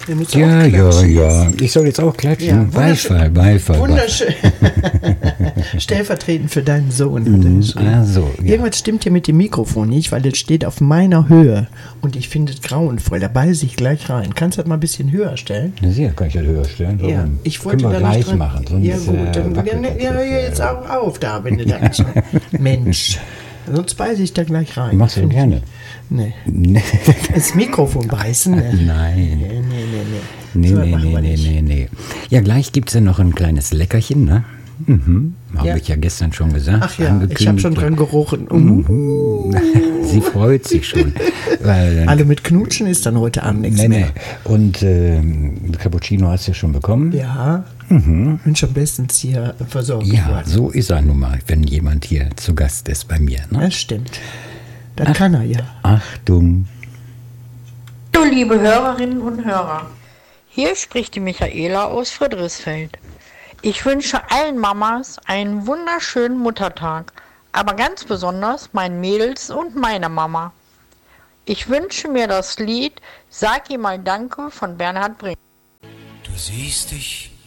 Ja. Ich soll jetzt auch klatschen. Ja, Beifall. Wunderschön. Stellvertretend für deinen Sohn. Also, ja. Irgendwas stimmt hier mit dem Mikrofon nicht, weil das steht auf meiner Höhe. Und ich finde es grauenvoll. Da beiße ich gleich rein. Kannst du das mal ein bisschen höher stellen? Na sicher, kann ich das höher stellen. Warum? Ja, ich wollte Können wir da nicht gleich dran machen. Sonst, ja gut, dann wackelt das hör jetzt auch auf da, wenn du da nicht so... Mensch, sonst beiße ich da gleich rein. Machst du gerne? Nee. Nee. Das Mikrofon beißen? Ne? Nein. Nee. Nee. Ja, gleich gibt es ja noch ein kleines Leckerchen, ne? Habe ich ja gestern schon gesagt. Ach ja, ich habe schon dran gerochen. Sie freut sich schon. Weil, Alle mit Knutschen ist dann heute Abend nichts mehr. Und Cappuccino hast du ja schon bekommen? Ja, bin schon bestens hier versorgt Ja, worden. so ist er nun mal, wenn jemand hier zu Gast ist bei mir. Ne? Das stimmt. Das kann er ja. Achtung. Du liebe Hörerinnen und Hörer, hier spricht die Michaela aus Friedrichsfeld. Ich wünsche allen Mamas einen wunderschönen Muttertag, aber ganz besonders meinen Mädels und meiner Mama. Ich wünsche mir das Lied Sag ihr mal Danke von Bernhard Brink. Du siehst dich